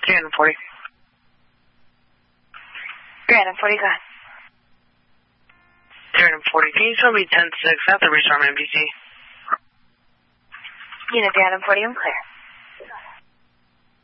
340. 340, go ahead. 340, can you show me 10-6? I have to restart my MPC. Unit 340, I'm clear.